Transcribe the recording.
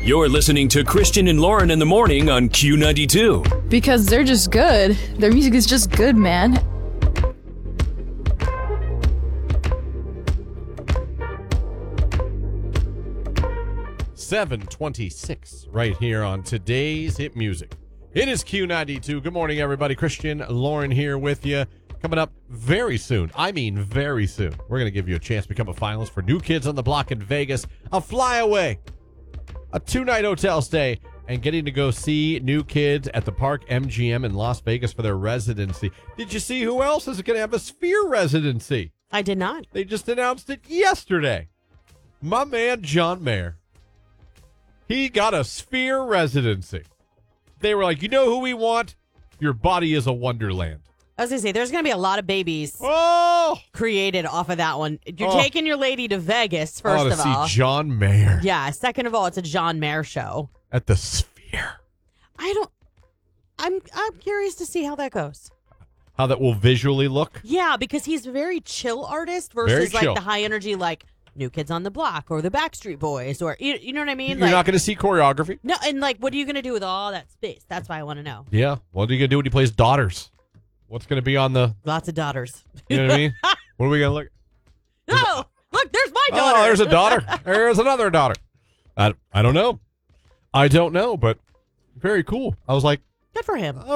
You're listening to Christian and Lauren in the morning on Q92. Because they're just good. Their music is just good, man. $7:26 right here on today's hit music. It is Q92. Good morning, everybody. Christian, Lauren here with you. Coming up very soon, I mean very soon, we're going to give you a chance to become a finalist for New Kids on the Block in Vegas, a flyaway, a 2-night hotel stay, and getting to go see New Kids at the Park MGM in Las Vegas for their residency. Did you see who else is going to have a Sphere residency? I did not. They just announced it yesterday. My man, John Mayer. He got a Sphere residency. They were like, you know who we want? Your body is a wonderland. I was going to say, there's going to be a lot of babies created off of that one. You're taking your lady to Vegas, first of all. To see John Mayer. Yeah. Second of all, it's a John Mayer show. At the Sphere. I'm curious to see how that goes. How that will visually look? Yeah, because he's a very chill artist versus like the high energy, like New Kids on the Block or the Backstreet Boys, or you know what I mean? You're not going to see choreography? No, and like, what are you going to do with all that space? That's why I want to know. Yeah. What are you going to do when he plays Daughters? What's going to be on the... Lots of daughters. You know what I mean? What are we going to look... No! Look, there's my daughter! Oh, there's a daughter. There's another daughter. I don't know. I don't know, but very cool. I was like... Good for him.